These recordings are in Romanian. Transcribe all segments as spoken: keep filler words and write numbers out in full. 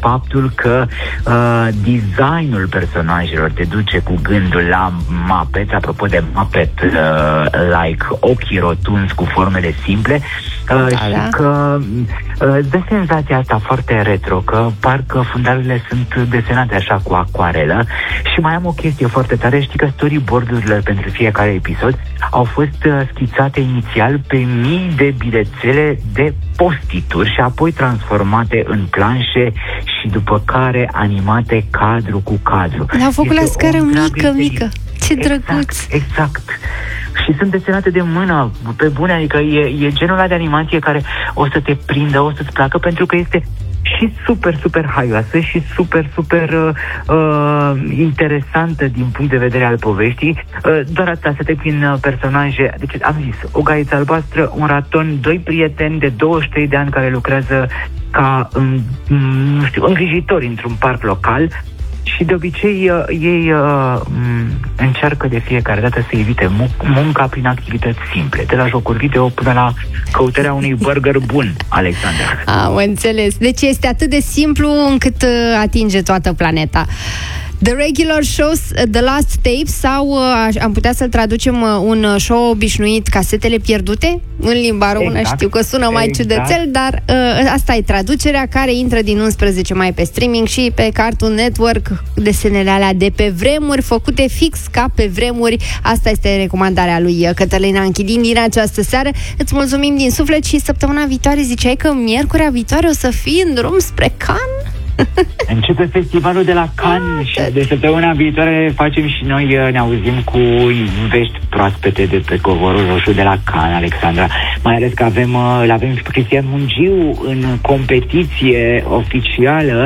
faptul că uh, designul personajelor te duce cu gândul la Muppet, apropo de Muppet, uh, like ochii rotunzi cu formele simple, uh, da, și da. că uh, dă senzația asta foarte retro, că parcă fundalurile sunt desenate așa cu acoarelă. Și mai am o chestie foarte tare, știi că storyboard-urile pentru fiecare episod au fost uh, schițate inițial pe mii de bilețele de postituri și apoi transformate în planșe și după care animate cadru cu cadru. Le-au făcut la scară mică, mică. Ce exact, drăguț! Exact. Și sunt desenate de mână, pe bune, adică e, e genul ăla de animație care o să te prindă, o să-ți placă, pentru că este și super, super haioasă și super, super uh, uh, interesantă din punct de vedere al poveștii. Uh, doar atâta, să te prin uh, personaje. Deci am zis, o gaiță albastră, un raton, doi prieteni de douăzeci și trei de ani care lucrează ca, um, nu știu, îngrijitori într-un parc local. Și de obicei uh, ei uh, încearcă de fiecare dată să evite mu- munca prin activități simple, de la jocuri video până la căutarea unui burger bun, Alexandra. Am înțeles. Deci este atât de simplu încât uh, atinge toată planeta. The Regular Shows, The Last Tapes, sau uh, am putea să-l traducem uh, un show obișnuit, Casetele pierdute? În limba română, exact. Știu că sună mai exact. ciudățel, dar uh, asta e traducerea, care intră din unsprezece mai pe streaming și pe Cartoon Network. Desenele alea de pe vremuri, făcute fix ca pe vremuri. Asta este recomandarea lui Cătălina Închidin din această seară. Îți mulțumim din suflet și săptămâna viitoare ziceai că miercurea viitoare o să fii în drum spre Cannes? Începe festivalul de la Cannes și de săptămâna viitoare facem și noi, ne auzim cu vești proaspete de pe covorul roșu de la Cannes, Alexandra. Mai ales că avem, îl avem și Cristian Mungiu în competiție oficială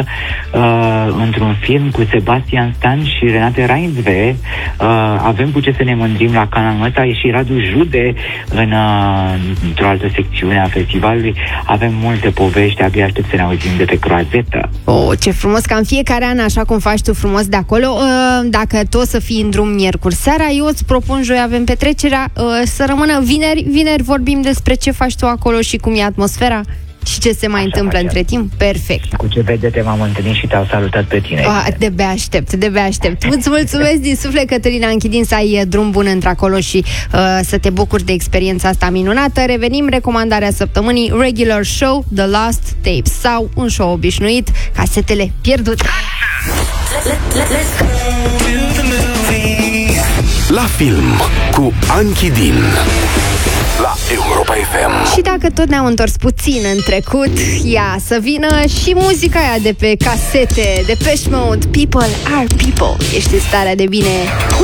uh, într-un film cu Sebastian Stan și Renate Reinsve. Uh, avem cu ce să ne mândrim la Cannes anul ăsta. E și Radu Jude în, uh, într-o altă secțiune a festivalului. Avem multe povești, abia aștept să ne auzim de pe croazetă. Oh, ce frumos, ca în fiecare an, așa cum faci tu frumos de acolo. Dacă tu o să fii în drum miercuri seara, eu îți propun, joi avem petrecerea, să rămână vineri. Vineri vorbim despre ce faci tu acolo și cum e atmosfera și ce se mai așa întâmplă facem. Între timp. Perfect. Cu ce vedete m-am întâlnit și te-au salutat pe tine. Ah, de-abia aștept, de-abia aștept. Îți mulțumesc din suflet, Cătălina Închidin, să ai drum bun într-acolo și uh, să te bucuri de experiența asta minunată. Revenim, recomandarea săptămânii, Regular Show, The Last Tapes, sau un show obișnuit, Casetele pierdute. La film cu Închidin la Europa F M. Și dacă tot ne-am întors puțin în trecut, ia să vină și muzica aia de pe casete, Depeche Mode, People Are People. Ești în starea de bine.